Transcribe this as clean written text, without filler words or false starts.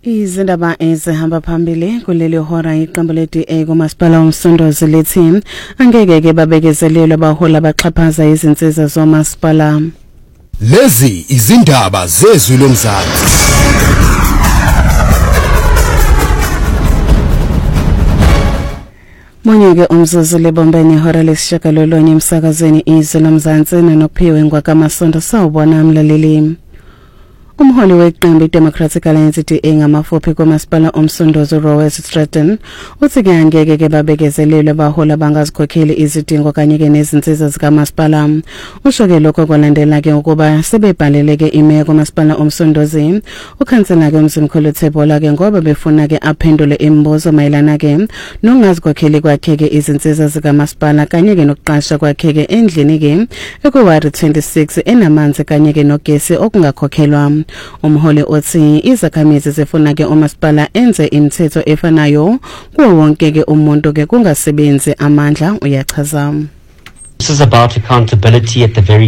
Izindaba ezihamba phambili kuleli hora iqembu le-DA kumasipala uMsondozi lithi angeke babekezelelwe abahola baxhaphaza izinsiza zomasipala. Lezi izindaba zezwi lomzansi. Monyeke umzuzu lebombeni ihora lesishagalolunye emsakazweni izwi lomzansi nokuphiwe ngwakamasondo sawubona mlaleli. Umholi weqembu iDemocratic Alliance DA ngamafuphi kumasipala uMsondozi Rowes Stratton uthi ke angeke babekezelelwe abahola bangazikhokheli izidingo kanye ke nezinsiza zikamasipala. Usho ke lokho kwalandela ke ukuba sebebhaleleke imeya kumasipala uMsondozi ukhansela ke uMzimkhulu Thebola ke ngoba befuna ke aphendule imibuzo mayelana ke nongazikhokheli kwakhe ke izinsiza zikamasipala kanye ke nokuqasha kwakhe ke endlini ke ekward 26 enamanzi kanye ke nogesi okungakhokhelwa. Umholi othi izakhamizi zifuna ke umasipala enze imithetho efanayo kuwo wonke ke umuntu ke kungasebenzi amandla uyachaza. This is about accountability at the very